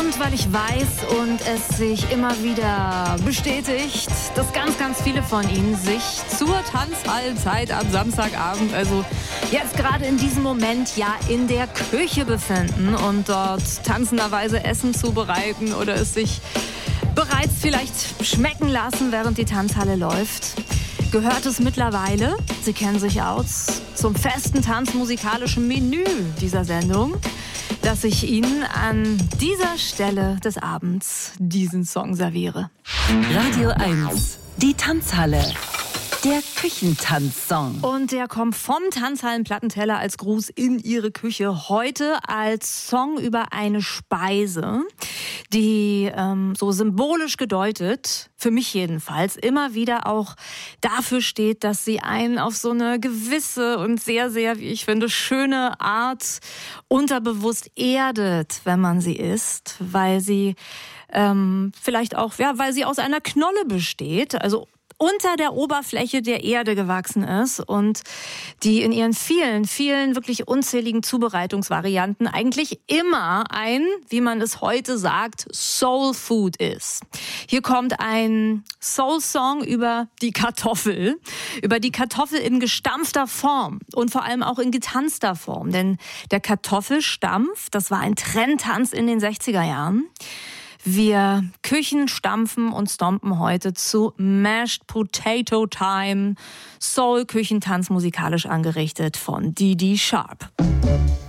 Und weil ich weiß und es sich immer wieder bestätigt, dass ganz viele von Ihnen sich zur Tanzhallenzeit am Samstagabend, also jetzt gerade in diesem Moment, ja in der Küche befinden und dort tanzenderweise Essen zubereiten oder es sich bereits vielleicht schmecken lassen, während die Tanzhalle läuft. Gehört es mittlerweile, Sie kennen sich aus, zum festen tanzmusikalischen Menü dieser Sendung, dass ich Ihnen an dieser Stelle des Abends diesen Song serviere. Radio 1, die Tanzhalle. Der Küchentanzsong. Und der kommt vom Tanzhallenplattenteller als Gruß in Ihre Küche. Heute als Song über eine Speise, die so symbolisch gedeutet, für mich jedenfalls, immer wieder auch dafür steht, dass sie einen auf so eine gewisse und sehr, wie ich finde, schöne Art unterbewusst erdet, wenn man sie isst, weil sie vielleicht auch, ja, weil sie aus einer Knolle besteht, also unter der Oberfläche der Erde gewachsen ist und die in ihren vielen, wirklich unzähligen Zubereitungsvarianten eigentlich immer ein, wie man es heute sagt, Soul Food ist. Hier kommt ein Soul-Song über die Kartoffel in gestampfter Form und vor allem auch in getanzter Form. Denn der Kartoffelstampf, das war ein Trendtanz in den 60er Jahren. Wir Küchenstampfen und stompen heute zu Mashed Potato Time, Soul-Küchentanz musikalisch angerichtet von Dee Dee Sharp.